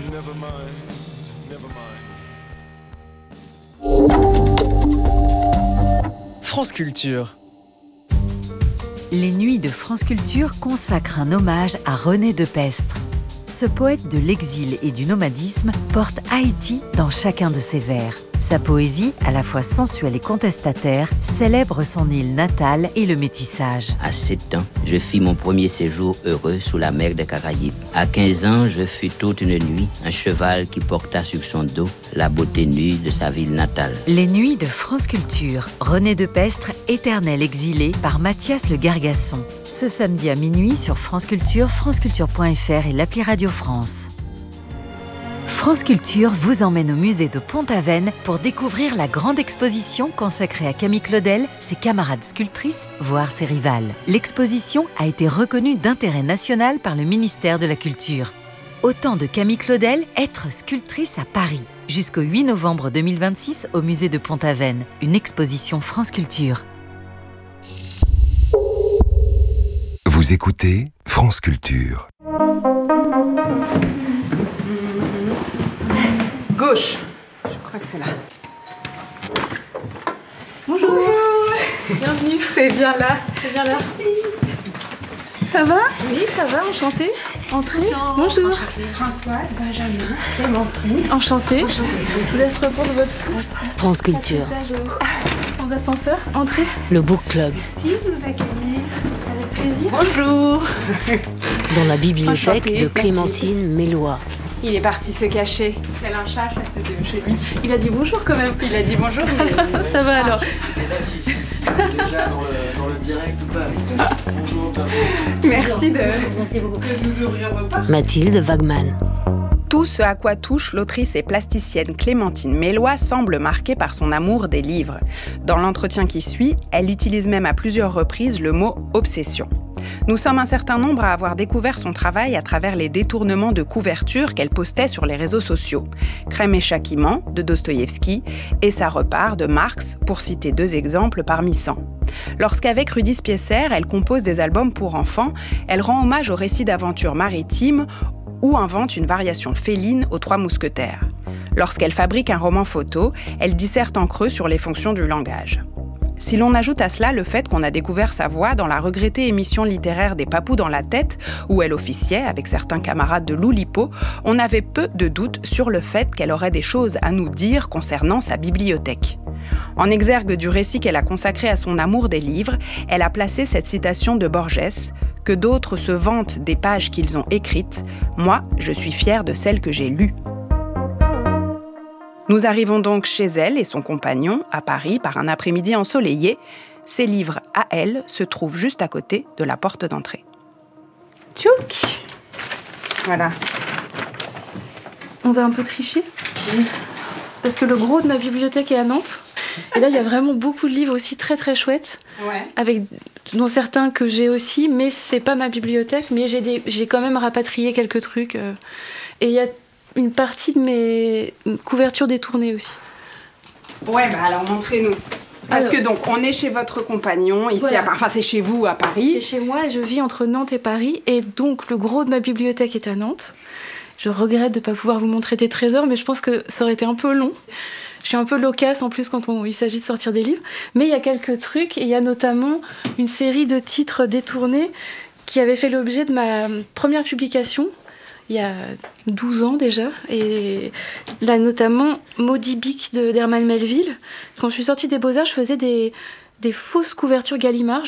France Culture. Les Nuits de France Culture consacrent un hommage à René Depestre. Ce poète de l'exil et du nomadisme porte Haïti dans chacun de ses vers. Sa poésie, à la fois sensuelle et contestataire, célèbre son île natale et le métissage. À 7 ans, je fis mon premier séjour heureux sous la mer des Caraïbes. À 15 ans, je fus toute une nuit un cheval qui porta sur son dos la beauté nue de sa ville natale. Les Nuits de France Culture. René Depestre, éternel exilé, par Mathias Le Gargasson. Ce samedi à minuit sur France Culture, franceculture.fr et l'appli Radio France. France Culture vous emmène au musée de Pont-Aven pour découvrir la grande exposition consacrée à Camille Claudel, ses camarades sculptrices, voire ses rivales. L'exposition a été reconnue d'intérêt national par le ministère de la Culture. Autant de Camille Claudel, être sculptrice à Paris. Jusqu'au 8 novembre 2026 au musée de Pont-Aven. Une exposition France Culture. Vous écoutez France Culture. Gauche. Je crois que c'est là. Bonjour. Bienvenue. C'est bien là. C'est bien là. Merci. Ça va? Oui, ça va, enchantée. Entrez. Bonjour. Enchantée. Françoise, Benjamin, Clémentine. Enchantée. Je vous laisse reprendre votre... France Culture. Sans ascenseur. Entrez. Le Book Club. Merci de nous accueillir. Avec plaisir. Bonjour. Dans la bibliothèque Enchantée, de Clémentine Mélois. Il est parti se cacher. Il a un chat face de chez lui. Il a dit bonjour quand même. Il a dit bonjour. Ça va alors. Je sais pas si déjà dans le direct ou pas. Bonjour. Merci de nous ouvrir vos portes. Mathilde Wagman. Tout ce à quoi touche l'autrice et plasticienne Clémentine Mélois semble marquée par son amour des livres. Dans l'entretien qui suit, elle utilise même à plusieurs reprises le mot « obsession ». Nous sommes un certain nombre à avoir découvert son travail à travers les détournements de couverture qu'elle postait sur les réseaux sociaux. Crème et châtiment de Dostoïevski et Ça repart de Marx, pour citer 2 exemples parmi 100. Lorsqu'avec Rudi Spiesser, elle compose des albums pour enfants, elle rend hommage aux récits d'aventures maritimes ou invente une variation féline aux 3 mousquetaires. Lorsqu'elle fabrique un roman photo, elle disserte en creux sur les fonctions du langage. Si l'on ajoute à cela le fait qu'on a découvert sa voix dans la regrettée émission littéraire des Papous dans la tête, où elle officiait avec certains camarades de l'Oulipo, on avait peu de doutes sur le fait qu'elle aurait des choses à nous dire concernant sa bibliothèque. En exergue du récit qu'elle a consacré à son amour des livres, elle a placé cette citation de Borges, « Que d'autres se vantent des pages qu'ils ont écrites, moi, je suis fière de celles que j'ai lues ». Nous arrivons donc chez elle et son compagnon, à Paris, par un après-midi ensoleillé. Ses livres, à elle, se trouvent juste à côté de la porte d'entrée. Tchouk. Voilà. On va un peu tricher? Oui. Parce que le gros de ma bibliothèque est à Nantes. Et là, il y a vraiment beaucoup de livres aussi très très chouettes. Ouais. Dont certains que j'ai aussi, mais c'est pas ma bibliothèque. Mais j'ai quand même rapatrié quelques trucs. Et il y a une partie de mes couvertures détournées aussi. Ouais, bah alors montrez-nous. Parce que donc, on est chez votre compagnon, ici, voilà. Enfin c'est chez vous à Paris. C'est chez moi, je vis entre Nantes et Paris, et donc le gros de ma bibliothèque est à Nantes. Je regrette de ne pas pouvoir vous montrer des trésors, mais je pense que ça aurait été un peu long. Je suis un peu loquace en plus quand il s'agit de sortir des livres. Mais il y a quelques trucs, et il y a notamment une série de titres détournés qui avaient fait l'objet de ma première publication, il y a 12 ans déjà, et là notamment Maudit Bic d'Herman Melville. Quand je suis sortie des Beaux-Arts, je faisais des fausses couvertures Gallimard.